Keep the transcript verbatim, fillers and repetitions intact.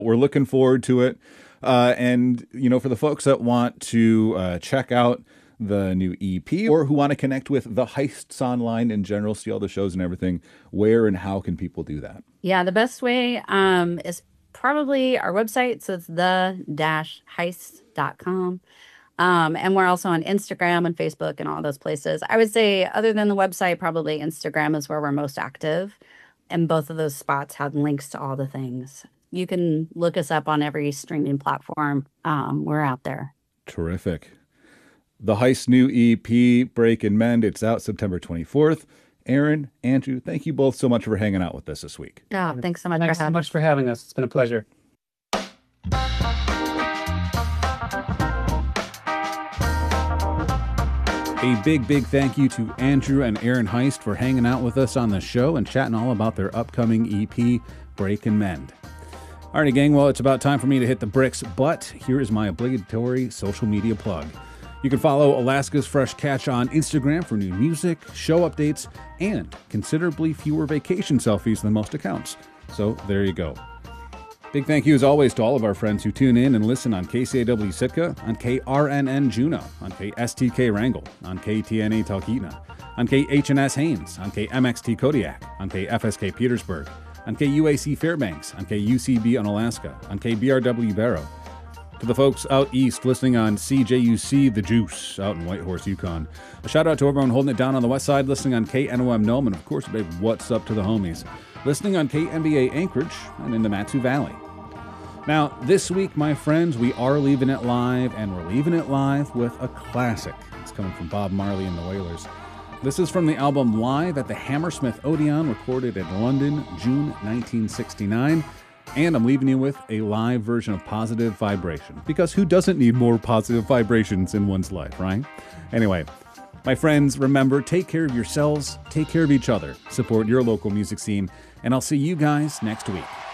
We're looking forward to it. Uh, and, you know, for the folks that want to uh, check out the new E P or who want to connect with the Heists online in general, see all the shows and everything, where and how can people do that? Yeah, the best way um, is probably our website. So it's the dash heist dot com. Um, and we're also on Instagram and Facebook and all those places. I would say, other than the website, probably Instagram is where we're most active. And both of those spots have links to all the things. You can look us up on every streaming platform. Um, we're out there. Terrific. The Heist new E P, Break and Mend, it's out September twenty-fourth. Aaron, Andrew, thank you both so much for hanging out with us this week. Oh, thanks so much Thanks for so having much for having us. It's been a pleasure. A big, big thank you to Andrew and Aaron Heist for hanging out with us on the show and chatting all about their upcoming E P, Break and Mend. Alrighty, gang, well, it's about time for me to hit the bricks, but here is my obligatory social media plug. You can follow Alaska's Fresh Catch on Instagram for new music, show updates, and considerably fewer vacation selfies than most accounts. So there you go. Big thank you, as always, to all of our friends who tune in and listen on K C A W Sitka, on K R N N Juneau, on K S T K Wrangell, on K T N A Talkeetna, on K H N S Haines, on K M X T Kodiak, on K F S K Petersburg, on K U A C Fairbanks, on K U C B on Alaska, on K B R W Barrow. To the folks out east listening on C J U C The Juice out in Whitehorse, Yukon. A shout out to everyone holding it down on the west side, listening on K N O M Nome, and of course, big what's up to the homies. Listening on K M B A Anchorage and in the Matsu Valley. Now, this week, my friends, we are leaving it live, and we're leaving it live with a classic. It's coming from Bob Marley and the Wailers. This is from the album Live at the Hammersmith Odeon, recorded in London, June nineteen sixty-nine. And I'm leaving you with a live version of Positive Vibration, because who doesn't need more positive vibrations in one's life, right? Anyway, my friends, remember, take care of yourselves, take care of each other, support your local music scene, and I'll see you guys next week.